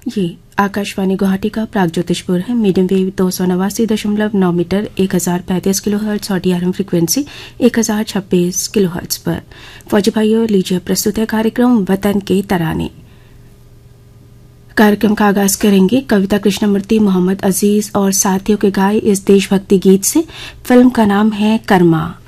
ये आकाशवाणी गुवाहाटी का प्रागज्योतिषपुर है। मीडियम वेव 289.9 मीटर 1035 किलोहर्ट्ज और डीआरएम फ्रीक्वेंसी 1026 किलोहर्ट्ज पर। फौजी भाइयों, लीजिए प्रस्तुत है कार्यक्रम वतन के तराने। कार्यक्रम का आगाज करेंगे कविता कृष्णमूर्ति, मोहम्मद अजीज और साथियों के गाए इस देशभक्ति गीत से। फिल्म का नाम है कर्मा।